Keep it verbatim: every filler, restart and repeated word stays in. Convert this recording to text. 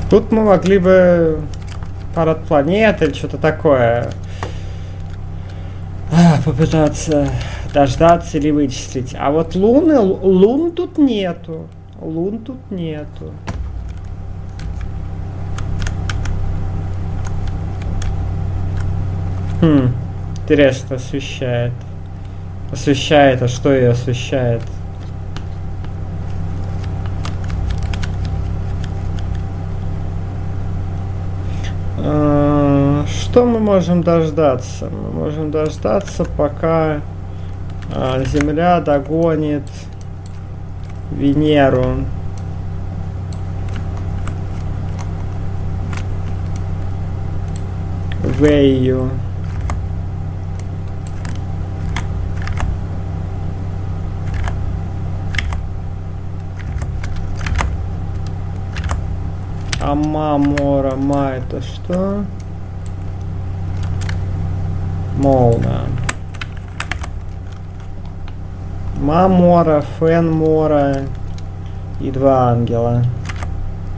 Тут мы могли бы парад планет или что-то такое а, попытаться дождаться или вычислить. А вот луны, лун тут нету. Лун тут нету. Хм, интересно, освещает. Освещает, а что ее освещает? А, что мы можем дождаться? Мы можем дождаться, пока а, Земля догонит Венеру. Вэйю. Ама, Мора, Ма, это что? Молна. Ма, Мора, Фен, Мора и два ангела.